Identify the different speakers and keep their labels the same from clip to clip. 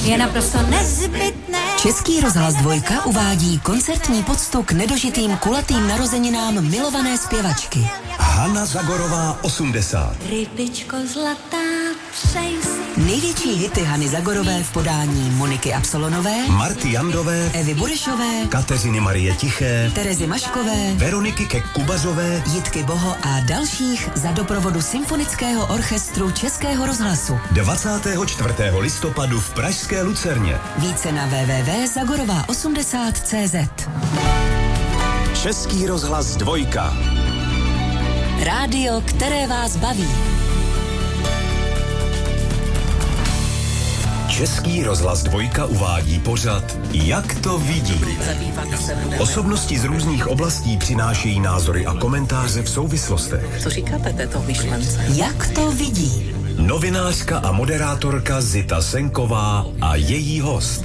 Speaker 1: je naprosto nezbytné.
Speaker 2: Český rozhlas Dvojka uvádí koncertní poctu k nedožitým kulatým narozeninám milované zpěvačky.
Speaker 3: Hana Zagorová 80.
Speaker 1: Rybičko zlatá, přej si.
Speaker 2: Největší hity Hany Zagorové v podání Moniky Absolonové,
Speaker 3: Marty Jandové,
Speaker 2: Evy Burešové,
Speaker 3: Kateřiny Marie Tiché,
Speaker 2: Terezy Maškové,
Speaker 3: Veroniky Kek-Kubazové,
Speaker 2: Jitky Boho a dalších za doprovodu Symfonického orchestru Českého rozhlasu.
Speaker 3: 24. listopadu v pražské Lucerně.
Speaker 2: Více na www.zagorová80.cz.
Speaker 3: Český rozhlas Dvojka.
Speaker 2: Rádio, které vás baví.
Speaker 3: Český rozhlas Dvojka uvádí pořad Jak to vidí. Osobnosti z různých oblastí přinášejí názory a komentáře v souvislostech.
Speaker 4: Co říkáte této myšlence?
Speaker 2: Jak to vidí?
Speaker 3: Novinářka a moderátorka Zita Senková a její host.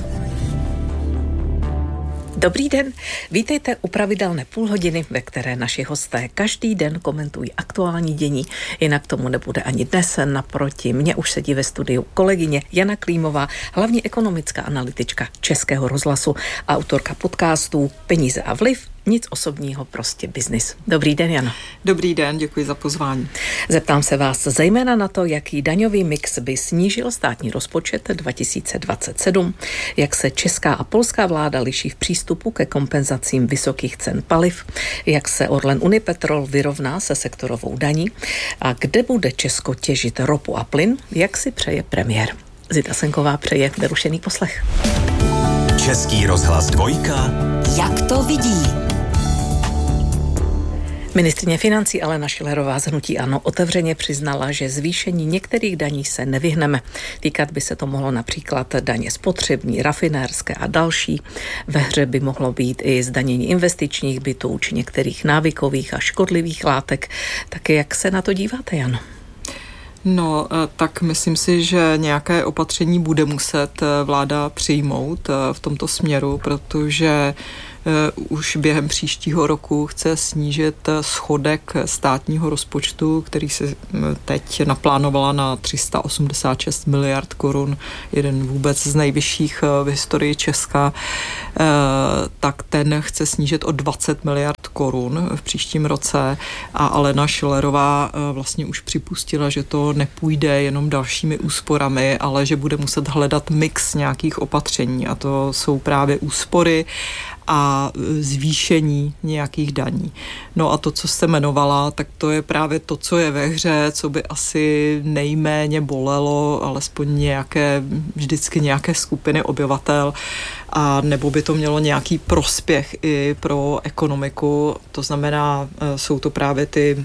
Speaker 4: Dobrý den, vítejte u pravidelné půlhodiny, ve které naši hosté každý den komentují aktuální dění, jinak tomu nebude ani dnes. Naproti mně už sedí ve studiu kolegyně Jana Klímová, hlavní ekonomická analytička Českého rozhlasu, autorka podcastů Peníze a vliv, nic osobního, prostě biznis. Dobrý den, Jano.
Speaker 5: Dobrý den, děkuji za pozvání.
Speaker 4: Zeptám se vás zejména na to, jaký daňový mix by snížil státní rozpočet 2027, jak se česká a polská vláda liší v přístupu ke kompenzacím vysokých cen paliv, jak se Orlen Unipetrol vyrovná se sektorovou daní a kde bude Česko těžit ropu a plyn, jak si přeje premiér. Zita Senková přeje nerušený poslech.
Speaker 3: Český rozhlas Dvojka.
Speaker 2: Jak to vidí?
Speaker 4: Ministryně financí Alena Schillerová z hnutí ANO otevřeně přiznala, že zvýšení některých daní se nevyhneme. Týkat by se to mohlo například daně spotřební, rafinérské a další. Ve hře by mohlo být i zdanění investičních bytů či některých návykových a škodlivých látek. Tak jak se na to díváte, Jano?
Speaker 5: No, tak myslím si, že nějaké opatření bude muset vláda přijmout v tomto směru, protože už během příštího roku chce snížit schodek státního rozpočtu, který se teď naplánovala na 386 miliard korun, jeden vůbec z nejvyšších v historii Česka, tak ten chce snížit o 20 miliard korun v příštím roce a Alena Schillerová vlastně už připustila, že to nepůjde jenom dalšími úsporami, ale že bude muset hledat mix nějakých opatření a to jsou právě úspory a zvýšení nějakých daní. No a to, co jste jmenovala, tak to je právě to, co je ve hře, co by asi nejméně bolelo, alespoň vždycky nějaké skupiny obyvatel, a nebo by to mělo nějaký prospěch i pro ekonomiku. To znamená, jsou to právě ty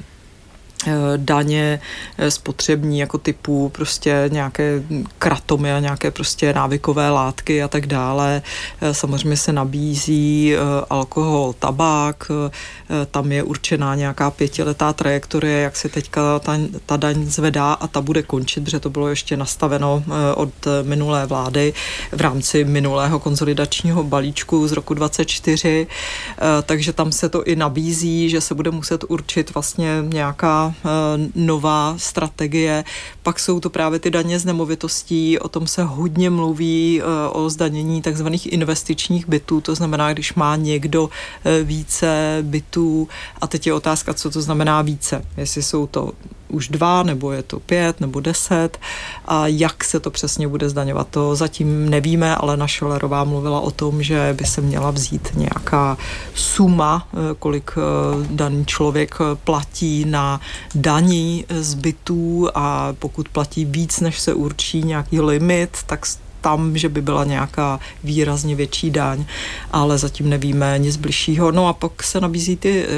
Speaker 5: daně spotřební jako typu prostě nějaké kratomy a nějaké prostě návykové látky a tak dále. Samozřejmě se nabízí alkohol, tabák, tam je určená nějaká 5letá trajektorie, jak se teďka ta daň zvedá a ta bude končit, protože to bylo ještě nastaveno od minulé vlády v rámci minulého konsolidačního balíčku z roku 2024, takže tam se to i nabízí, že se bude muset určit vlastně nějaká nová strategie. Pak jsou to právě ty daně z nemovitostí, o tom se hodně mluví, o zdanění takzvaných investičních bytů, to znamená, když má někdo více bytů a teď je otázka, co to znamená více. Jestli jsou to už 2, nebo je to 5, nebo 10 a jak se to přesně bude zdaňovat, to zatím nevíme, ale Alena Schillerová mluvila o tom, že by se měla vzít nějaká suma, kolik daný člověk platí na daní z bytů a pokud platí víc, než se určí nějaký limit, tak tam, že by byla nějaká výrazně větší daň, ale zatím nevíme nic bližšího. No a pak se nabízí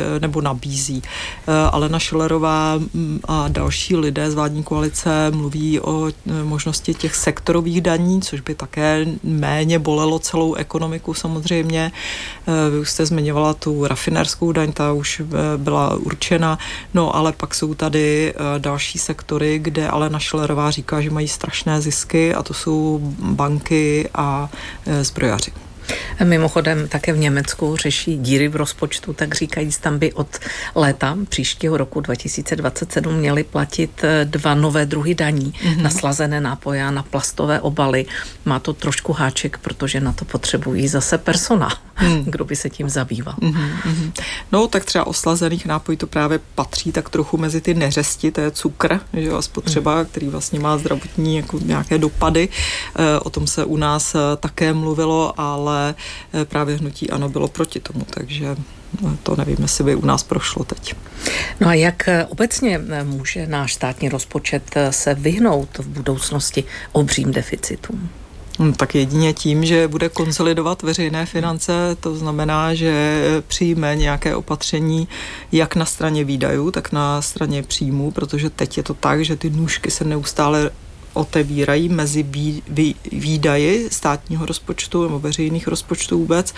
Speaker 5: Alena Schillerová a další lidé z vládní koalice mluví o možnosti těch sektorových daní, což by také méně bolelo celou ekonomiku samozřejmě. Vy už jste zmiňovala tu rafinérskou daň, ta už byla určena, no ale pak jsou tady další sektory, kde Alena Schillerová říká, že mají strašné zisky a to jsou banky a zbrojaři.
Speaker 4: Mimochodem také v Německu řeší díry v rozpočtu, tak říkajíc, tam by od léta příštího roku 2027 měli platit 2 nové druhy daní na slazené nápoje a na plastové obaly. Má to trošku háček, protože na to potřebují zase personál. Kdo by se tím zabýval?
Speaker 5: No, tak třeba o slazených nápojích to právě patří tak trochu mezi ty neřesti, to je cukr, že jo, spotřeba, který vlastně má zdravotní jako nějaké dopady. O tom se u nás také mluvilo, ale právě hnutí ANO bylo proti tomu, takže to nevím, jestli by u nás prošlo teď.
Speaker 4: No a jak obecně může náš státní rozpočet se vyhnout v budoucnosti obřím deficitům?
Speaker 5: Tak jedině tím, že bude konsolidovat veřejné finance, to znamená, že přijme nějaké opatření jak na straně výdajů, tak na straně příjmů, protože teď je to tak, že ty nůžky se neustále otevírají mezi výdaji státního rozpočtu nebo veřejných rozpočtů vůbec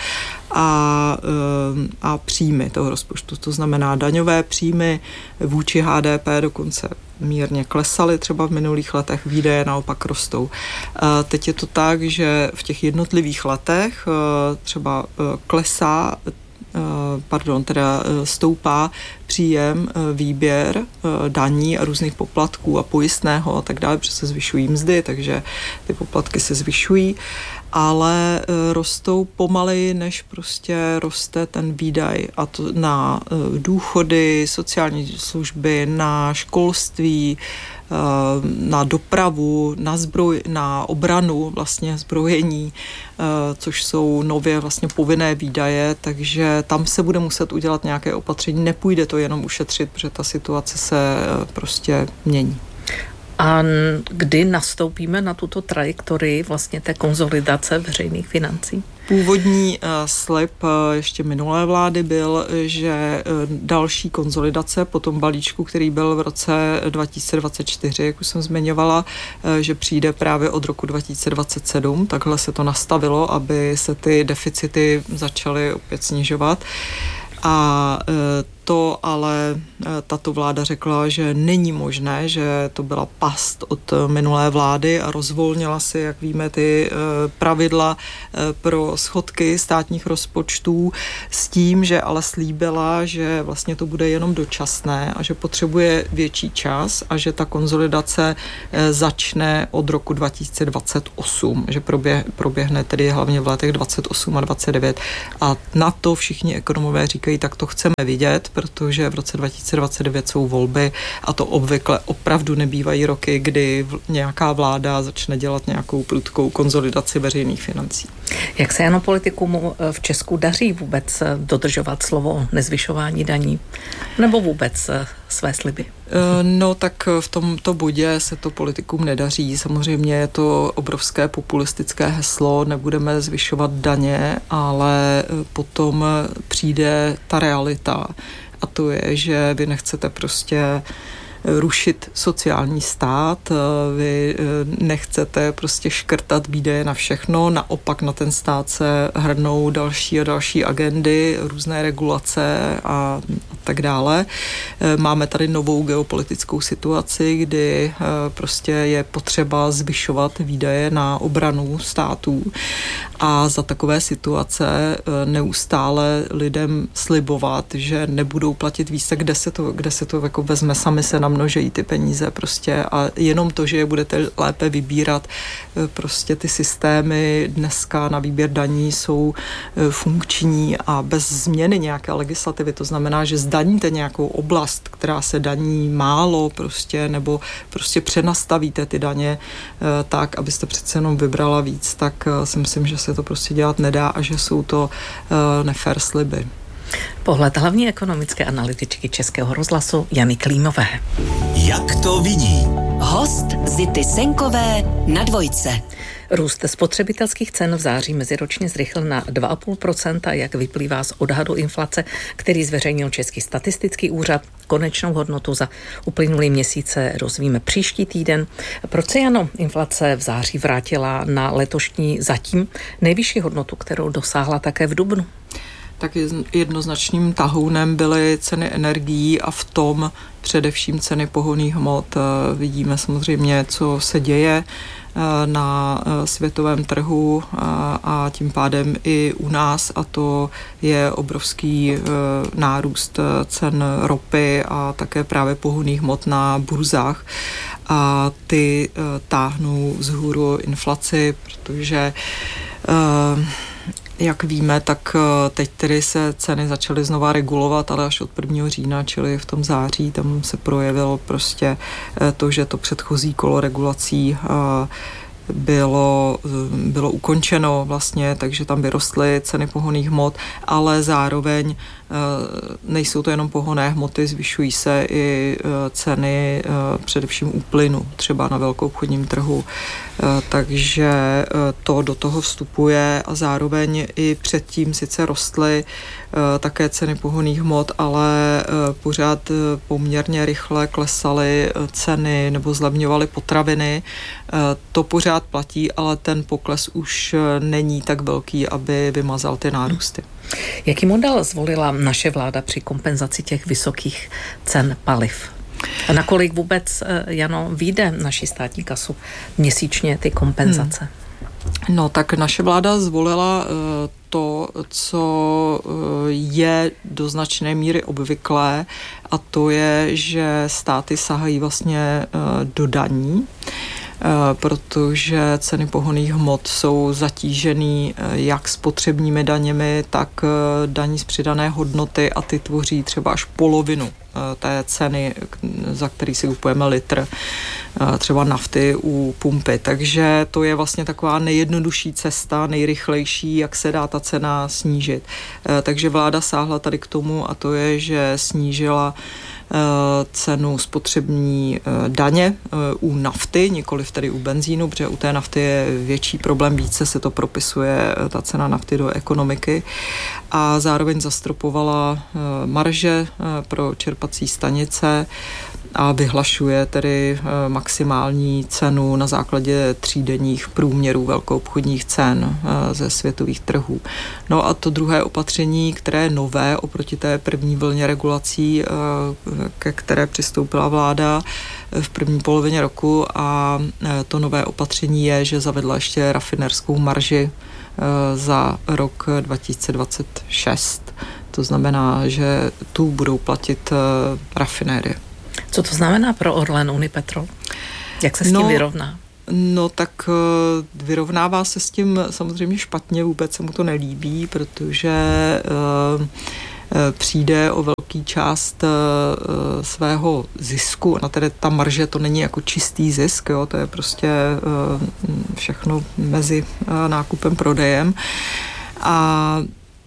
Speaker 5: a příjmy toho rozpočtu. To znamená daňové příjmy vůči HDP dokonce mírně klesaly třeba v minulých letech, výdaje naopak rostou. Teď je to tak, že v těch jednotlivých letech třeba stoupá příjem, výběr daní a různých poplatků a pojistného a tak dále, protože se zvyšují mzdy, takže ty poplatky se zvyšují, ale rostou pomaleji, než prostě roste ten výdaj, a to na důchody, sociální služby, na školství, na dopravu, na obranu, vlastně zbrojení, což jsou nově vlastně povinné výdaje, takže tam se bude muset udělat nějaké opatření. Nepůjde to jenom ušetřit, protože ta situace se prostě mění.
Speaker 4: A kdy nastoupíme na tuto trajektorii vlastně té konsolidace veřejných financí?
Speaker 5: Původní slib ještě minulé vlády byl, že další konsolidace po tom balíčku, který byl v roce 2024, jak už jsem zmiňovala, že přijde právě od roku 2027. Takhle se to nastavilo, aby se ty deficity začaly opět snižovat. A to ale tato vláda řekla, že není možné, že to byla past od minulé vlády a rozvolnila si, jak víme, ty pravidla pro schodky státních rozpočtů s tím, že ale slíbila, že vlastně to bude jenom dočasné a že potřebuje větší čas a že ta konsolidace začne od roku 2028, že proběhne tedy hlavně v letech 28 a 29. A na to všichni ekonomové říkají, tak to chceme vidět, protože v roce 2029 jsou volby a to obvykle opravdu nebývají roky, kdy nějaká vláda začne dělat nějakou prudkou konsolidaci veřejných financí.
Speaker 4: Jak se jenom politikům v Česku daří vůbec dodržovat slovo o nezvyšování daní? Nebo vůbec své sliby?
Speaker 5: No tak v tomto bodě se to politikům nedaří. Samozřejmě je to obrovské populistické heslo, nebudeme zvyšovat daně, ale potom přijde ta realita. A to je, že vy nechcete prostě rušit sociální stát, vy nechcete prostě škrtat výdaje na všechno, naopak na ten stát se hrnou další a další agendy, různé regulace a tak dále. Máme tady novou geopolitickou situaci, kdy prostě je potřeba zvyšovat výdaje na obranu států a za takové situace neustále lidem slibovat, že nebudou platit víc, tak kde se to jako vezme, sami se namnožejí ty peníze prostě a jenom to, že je budete lépe vybírat, prostě ty systémy dneska na výběr daní jsou funkční a bez změny nějaké legislativy, to znamená, že zdaníte nějakou oblast, která se daní málo prostě, nebo prostě přenastavíte ty daně tak, abyste přece jenom vybrala víc, tak si myslím, že se to prostě dělat nedá a že jsou to nefér sliby.
Speaker 4: Pohled hlavní ekonomické analytičky Českého rozhlasu Jany Klímové.
Speaker 3: Jak to vidí?
Speaker 2: Host Zity Senkové na Dvojce.
Speaker 4: Růst spotřebitelských cen v září meziročně zrychlil na 2,5%, jak vyplývá z odhadu inflace, který zveřejnil Český statistický úřad. Konečnou hodnotu za uplynulý měsíce rozvíme příští týden. Proč se, Jano, inflace v září vrátila na letošní zatím nejvyšší hodnotu, kterou dosáhla také v dubnu?
Speaker 5: Tak jednoznačným tahounem byly ceny energií a v tom především ceny pohonných hmot. Vidíme samozřejmě, co se děje na světovém trhu a tím pádem i u nás, a to je obrovský nárůst cen ropy a také právě pohonných hmot na burzách. A ty táhnou vzhůru inflaci, protože jak víme, tak teď tedy se ceny začaly znova regulovat, ale až od 1. října, čili v tom září, tam se projevilo prostě to, že to předchozí kolo regulací bylo ukončeno vlastně, takže tam vyrostly ceny pohonných hmot, ale zároveň nejsou to jenom pohonné hmoty, zvyšují se i ceny především u plynu, třeba na velkoobchodním trhu, takže to do toho vstupuje a zároveň i předtím sice rostly také ceny pohonných hmot, ale pořád poměrně rychle klesaly ceny nebo zlevňovaly potraviny. To pořád platí, ale ten pokles už není tak velký, aby vymazal ty nárůsty.
Speaker 4: Jaký model zvolila naše vláda při kompenzaci těch vysokých cen paliv? A nakolik vůbec, Jano, vyjde naší státní kasu měsíčně ty kompenzace?
Speaker 5: No tak naše vláda zvolila to, co je do značné míry obvyklé, a to je, že státy sahají vlastně do daní, protože ceny pohonných hmot jsou zatížený jak spotřebními daněmi, tak daní z přidané hodnoty a ty tvoří třeba až polovinu té ceny, za který si kupujeme litr třeba nafty u pumpy. Takže to je vlastně taková nejjednodušší cesta, nejrychlejší, jak se dá ta cena snížit. Takže vláda sáhla tady k tomu, a to je, že snížila cenu spotřební daně u nafty, nikoliv tedy u benzínu, protože u té nafty je větší problém, více se to propisuje, ta cena nafty do ekonomiky, a zároveň zastropovala marže pro čerpací stanice a vyhlašuje tedy maximální cenu na základě třídenních průměrů velkoobchodních cen ze světových trhů. No a to druhé opatření, které je nové oproti té první vlně regulací, ke které přistoupila vláda v první polovině roku, a to nové opatření je, že zavedla ještě rafinérskou marži za rok 2026. To znamená, že tu budou platit rafinérie.
Speaker 4: Co to znamená pro Orlen Unipetrol? Jak se s tím vyrovná?
Speaker 5: No tak vyrovnává se s tím samozřejmě špatně, vůbec se mu to nelíbí, protože přijde o velký část svého zisku. A tedy ta marže to není jako čistý zisk, jo, to je prostě všechno mezi nákupem, prodejem. A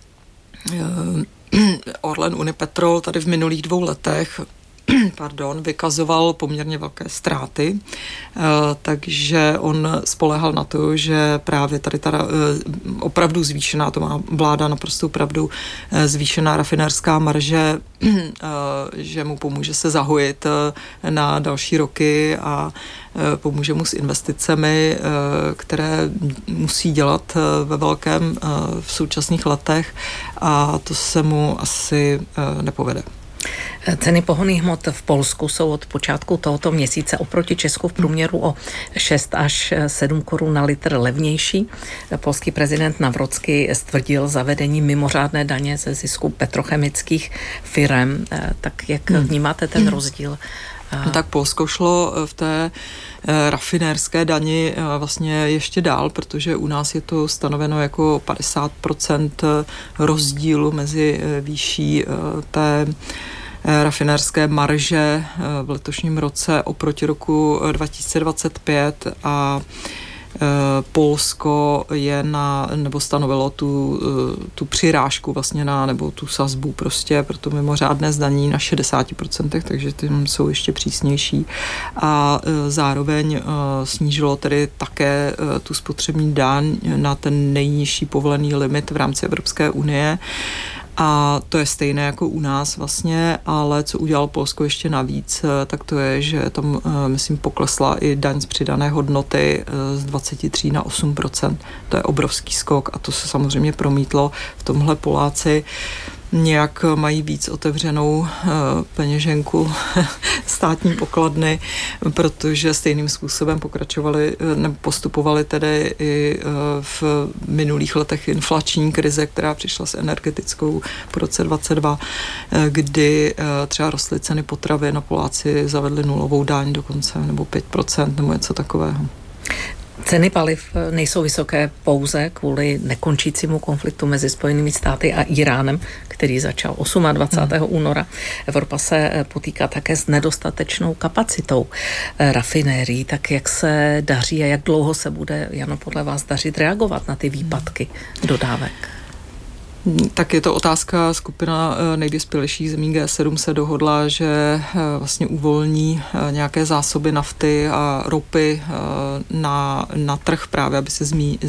Speaker 5: Orlen Unipetrol tady v minulých 2 letech vykazoval poměrně velké ztráty, takže on spoléhal na to, že právě tady ta opravdu zvýšená, to má vláda naprosto pravdu, zvýšená rafinérská marže, že mu pomůže se zahojit na další roky a pomůže mu s investicemi, které musí dělat ve velkém v současných letech, a to se mu asi nepovede.
Speaker 4: Ceny pohonných hmot v Polsku jsou od počátku tohoto měsíce oproti Česku v průměru o 6 až 7 korun na litr levnější. Polský prezident Nawrocki stvrdil zavedení mimořádné daně ze zisku petrochemických firem. Tak jak vnímáte ten rozdíl?
Speaker 5: No tak Polsko šlo v té rafinérské dani vlastně ještě dál, protože u nás je to stanoveno jako 50% rozdílu mezi výší té rafinérské marže v letošním roce oproti roku 2025, a Polsko je nebo stanovilo tu přirážku vlastně nebo tu sazbu prostě pro to mimořádné zdanění na 60%, takže ty jsou ještě přísnější, a zároveň snížilo tedy také tu spotřební daň na ten nejnižší povolený limit v rámci Evropské unie. A to je stejné jako u nás vlastně, ale co udělal Polsko ještě navíc, tak to je, že tam, myslím, poklesla i daň z přidané hodnoty z 23 na 8%. To je obrovský skok a to se samozřejmě promítlo. V tomhle Poláci nějak mají víc otevřenou peněženku státní pokladny, protože stejným způsobem pokračovali nebo postupovali tedy i v minulých letech inflační krize, která přišla s energetickou po roce 2022, kdy třeba rostly ceny potravin a Poláci zavedli nulovou daň dokonce, nebo 5%, nebo něco takového.
Speaker 4: Ceny paliv nejsou vysoké pouze kvůli nekončícímu konfliktu mezi Spojenými státy a Iránem, který začal 28. února. Evropa se potýká také s nedostatečnou kapacitou rafinérií. Tak jak se daří a jak dlouho se bude, Jano, podle vás dařit reagovat na ty výpadky dodávek?
Speaker 5: Tak je to otázka. Skupina nejvyspělejších zemí G7 se dohodla, že vlastně uvolní nějaké zásoby nafty a ropy na trh právě, aby se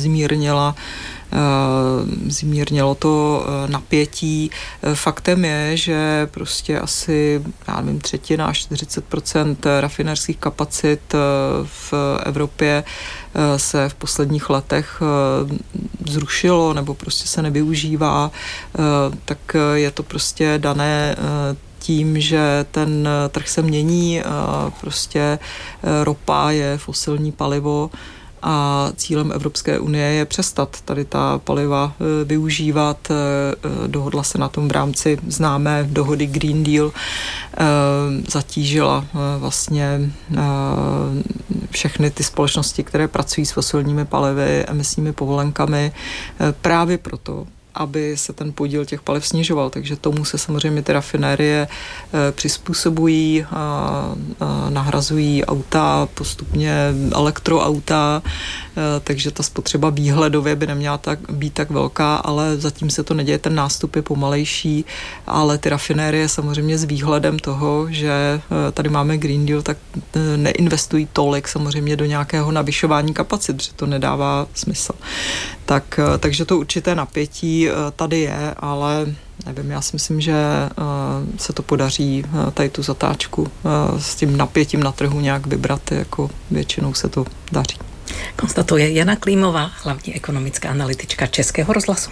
Speaker 5: zmírnilo to napětí. Faktem je, že prostě asi, já nevím, 30% rafinerských kapacit v Evropě se v posledních letech zrušilo nebo prostě se nevyužívá, tak je to prostě dané tím, že ten trh se mění, prostě ropa je fosilní palivo a cílem Evropské unie je přestat tady ta paliva využívat. Dohodla se na tom v rámci známé dohody Green Deal, zatížila vlastně všechny ty společnosti, které pracují s fosilními palivy, emisními povolenkami, právě proto, aby se ten podíl těch paliv snižoval. Takže tomu se samozřejmě ty rafinérie přizpůsobují, nahrazují auta, postupně elektroauta, takže ta spotřeba výhledově by neměla být tak velká, ale zatím se to neděje, ten nástup je pomalejší, ale ty rafinérie samozřejmě s výhledem toho, že tady máme Green Deal, tak neinvestují tolik samozřejmě do nějakého navyšování kapacit, že to nedává smysl. Takže to určité napětí tady je, ale nevím, já si myslím, že se to podaří tady tu zatáčku s tím napětím na trhu nějak vybrat, jako většinou se to daří.
Speaker 4: Konstatuje Jana Klímová, hlavní ekonomická analytička Českého rozhlasu.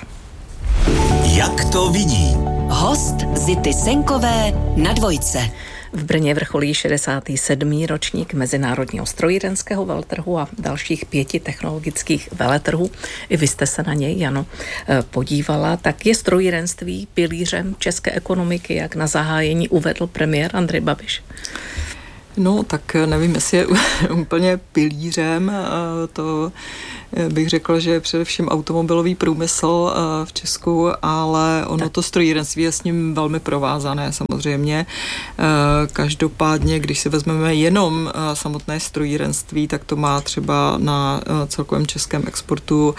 Speaker 3: Jak to vidí?
Speaker 2: Host Zity Senkové na Dvojce.
Speaker 4: V Brně vrcholí 67. ročník Mezinárodního strojírenského veletrhu a dalších 5 technologických veletrhů. I vy jste se na něj, Jano, podívala. Tak je strojírenství pilířem české ekonomiky, jak na zahájení uvedl premiér Andrej Babiš?
Speaker 5: No, tak nevím, jestli je úplně pilířem, to bych řekla, že je především automobilový průmysl v Česku, ale ono to strojírenství je s ním velmi provázané samozřejmě. Každopádně, když si vezmeme jenom samotné strojírenství, tak to má třeba na celkovém českém exportu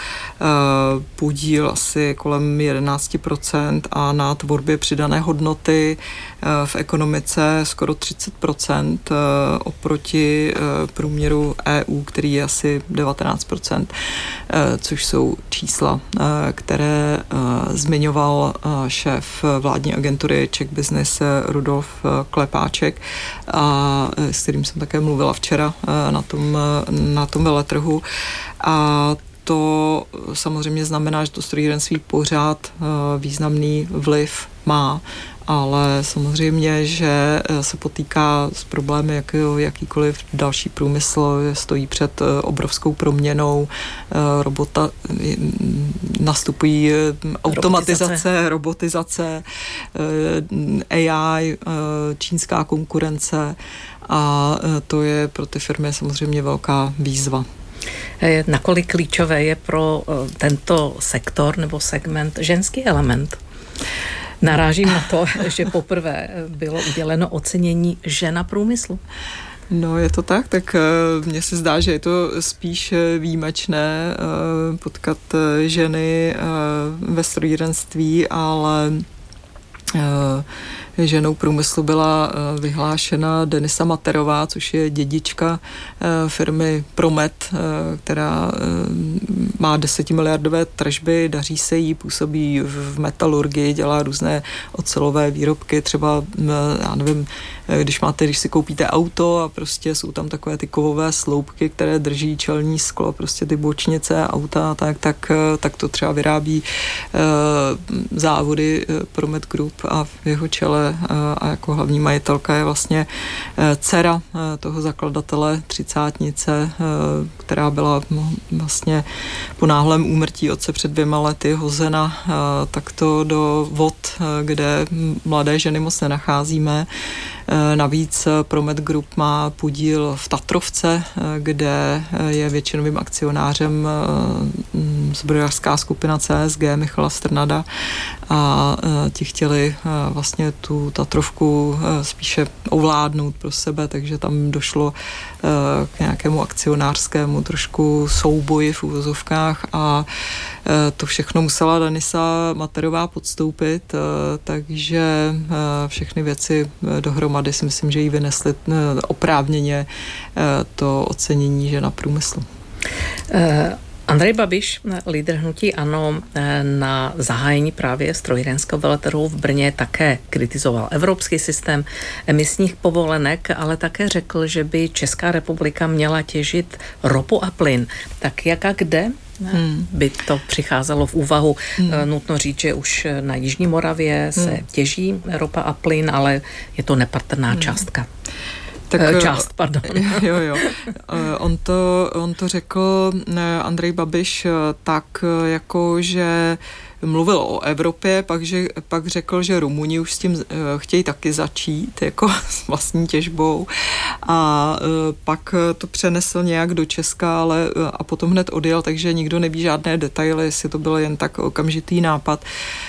Speaker 5: podíl asi kolem 11% a na tvorbě přidané hodnoty v ekonomice skoro 30% oproti průměru EU, který je asi 19%, což jsou čísla, které zmiňoval šéf vládní agentury Czech Business Rudolf Klepáček, a s kterým jsem také mluvila včera na tom veletrhu. A to samozřejmě znamená, že to strojírenství pořád významný vliv má, ale samozřejmě, že se potýká s problémy, jakýkoliv další průmysl stojí před obrovskou proměnou, nastupují automatizace, robotizace, AI, čínská konkurence, a to je pro ty firmy samozřejmě velká výzva.
Speaker 4: Nakolik klíčové je pro tento sektor nebo segment ženský element? Narážím na to, že poprvé bylo uděleno ocenění žena průmyslu.
Speaker 5: No, je to tak mně se zdá, že je to spíš výjimečné potkat ženy ve strojírenství, ale ženou průmyslu byla vyhlášena Denisa Materová, což je dědička firmy Promet, která má 10 miliardové tržby, daří se jí, působí v metalurgii, dělá různé ocelové výrobky, třeba, já nevím, když si koupíte auto a prostě jsou tam takové ty kovové sloupky, které drží čelní sklo, prostě ty bočnice auta, tak to třeba vyrábí závody Promet Group a v jeho čele a jako hlavní majitelka je vlastně dcera toho zakladatele třicátnice, která byla vlastně po náhlém úmrtí otce před 2 lety hozena takto do vod, kde mladé ženy moc nenacházíme. Navíc Promet Group má podíl v Tatrovce, kde je většinovým akcionářem zbrojařská skupina CSG Michala Strnada a ti chtěli vlastně tu Tatrovku spíše ovládnout pro sebe, takže tam došlo k nějakému akcionářskému trošku souboji v uvozovkách a to všechno musela Danisa Materová podstoupit, takže všechny věci dohromady si myslím, že jí vynesly oprávněně to ocenění žena průmyslu.
Speaker 4: Andrej Babiš, lídr hnutí ANO, na zahájení právě strojírenského veletrhu v Brně také kritizoval evropský systém emisních povolenek, ale také řekl, že by Česká republika měla těžit ropu a plyn. Tak jak a kde by to přicházelo v úvahu? Nutno říct, že už na Jižní Moravě se těží ropa a plyn, ale je to nepatrná částka. Pardon.
Speaker 5: Jo. On to řekl Andrej Babiš tak, jako že mluvil o Evropě, pak řekl, že Rumuni už s tím chtějí taky začít, jako s vlastní těžbou a pak to přenesl nějak do Česka, a potom hned odjel, takže nikdo neví žádné detaily, jestli to byl jen tak okamžitý nápad,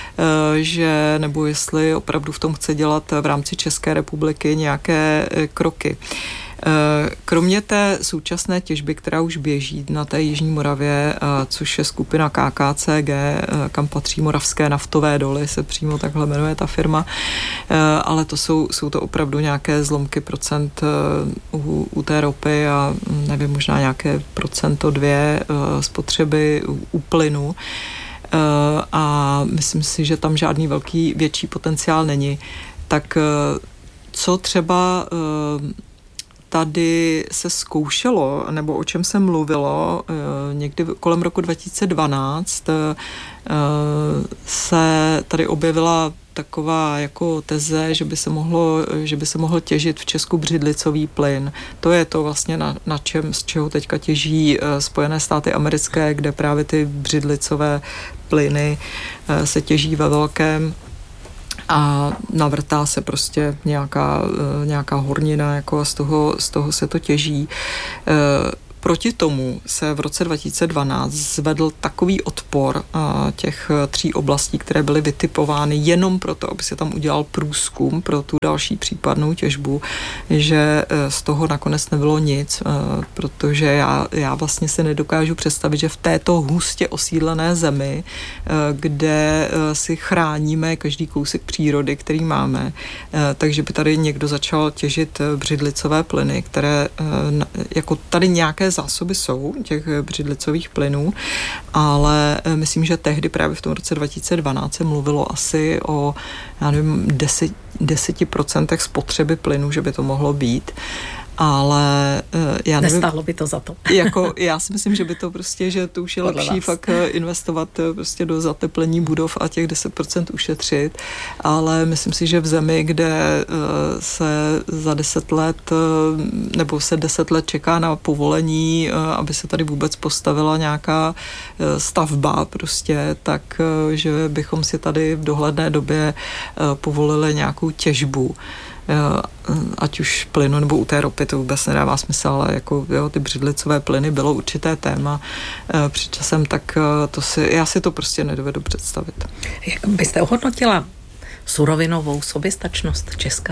Speaker 5: nebo jestli opravdu v tom chce dělat v rámci České republiky nějaké kroky. Kromě té současné těžby, která už běží na té Jižní Moravě, což je skupina KKCG, kam patří Moravské naftové doly, se přímo takhle jmenuje ta firma, ale to jsou to opravdu nějaké zlomky procent u té ropy a nevím, možná nějaké 2% spotřeby u plynu. A myslím si, že tam žádný větší potenciál není. Tak co třeba tady se zkoušelo, nebo o čem se mluvilo, někdy kolem roku 2012 se tady objevila taková jako teze, že by se mohl těžit v Česku břidlicový plyn. To je to vlastně z čeho teďka těží Spojené státy americké, kde právě ty břidlicové plyny se těží ve velkém a navrtá se prostě nějaká hornina, jako a z toho se to těží. Proti tomu se v roce 2012 zvedl takový odpor těch 3 oblastí, které byly vytipovány jenom proto, aby se tam udělal průzkum pro tu další případnou těžbu, že z toho nakonec nebylo nic, protože já vlastně si nedokážu představit, že v této hustě osídlené zemi, kde si chráníme každý kousek přírody, který máme, takže by tady někdo začal těžit břidlicové plyny, které jako tady nějaké zásoby jsou těch břidlicových plynů, ale myslím, že tehdy právě v tom roce 2012 se mluvilo asi o, já nevím, 10% spotřeby plynu, že by to mohlo být. Ale já nevím.
Speaker 4: Nestálo by to za to.
Speaker 5: Já si myslím, že by to prostě, že to už je lepší fakt investovat prostě do zateplení budov a těch 10% ušetřit, ale myslím si, že v zemi, kde se za 10 let nebo se 10 let čeká na povolení, aby se tady vůbec postavila nějaká stavba prostě, tak že bychom si tady v dohledné době povolili nějakou těžbu, ať už plynu nebo u té ropy, to vůbec nedává smysl, ale jako ty břidlicové plyny bylo určité téma před časem, tak já si to prostě nedovedu představit.
Speaker 4: Jak byste ohodnotila surovinovou soběstačnost Česka?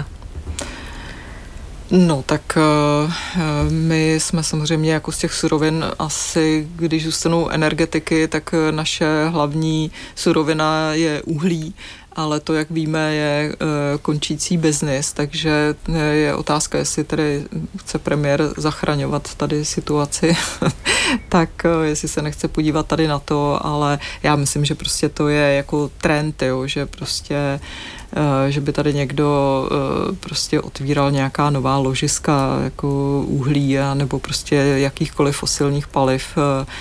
Speaker 5: No, tak my jsme samozřejmě jako z těch surovin asi, když zůstanou energetiky, tak naše hlavní surovina je uhlí ale to, jak víme, je končící biznis, takže je otázka, jestli tedy chce premiér zachraňovat tady situaci, tak jestli se nechce podívat tady na to, ale já myslím, že prostě to je jako trend, jo, že prostě že by tady někdo prostě otvíral nějaká nová ložiska jako uhlí nebo prostě jakýchkoliv fosilních paliv,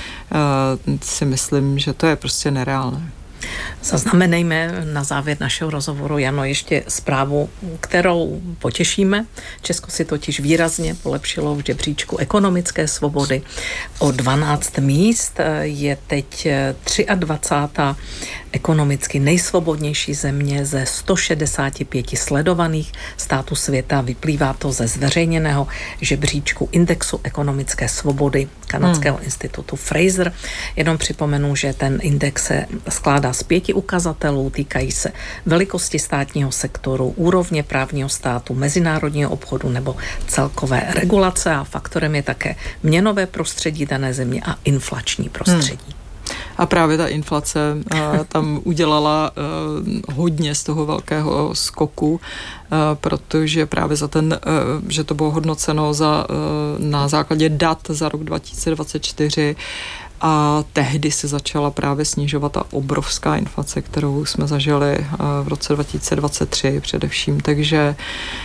Speaker 5: si myslím, že to je prostě nereálné.
Speaker 4: Zaznamenejme na závěr našeho rozhovoru, Jano, ještě zprávu, kterou potěšíme. Česko si totiž výrazně polepšilo v žebříčku ekonomické svobody. O 12 míst je teď 23. ekonomicky nejsvobodnější země ze 165 sledovaných států světa. Vyplývá to ze zveřejněného žebříčku indexu ekonomické svobody kanadského institutu Fraser. Jenom připomenu, že ten index se skládá z 5 ukazatelů, týkají se velikosti státního sektoru, úrovně právního státu, mezinárodního obchodu nebo celkové regulace a faktorem je také měnové prostředí dané země a inflační prostředí.
Speaker 5: A právě ta inflace tam udělala hodně z toho velkého skoku, protože právě za že to bylo hodnoceno na základě dat za rok 2024 a tehdy se začala právě snižovat ta obrovská inflace, kterou jsme zažili v roce 2023 především, takže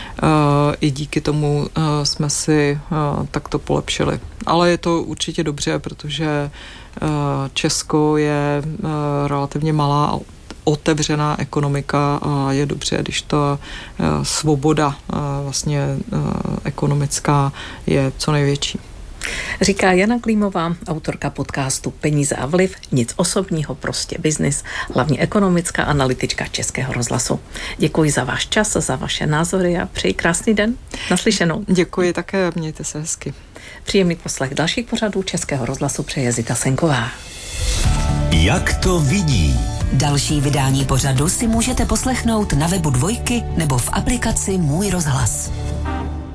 Speaker 5: i díky tomu jsme si takto polepšili. Ale je to určitě dobře, protože Česko je relativně malá otevřená ekonomika a je dobře, když ta svoboda vlastně ekonomická je co největší.
Speaker 4: Říká Jana Klímová, autorka podcastu Peníze a vliv, nic osobního, prostě biznis, hlavně ekonomická analytička Českého rozhlasu. Děkuji za váš čas, za vaše názory a přeji krásný den. Naslyšenou.
Speaker 5: Děkuji také, mějte se hezky.
Speaker 4: Příjemný poslech dalších pořadů Českého rozhlasu přeje Zita Senková.
Speaker 3: Jak to vidí?
Speaker 2: Další vydání pořadu si můžete poslechnout na webu Dvojky nebo v aplikaci Můj rozhlas.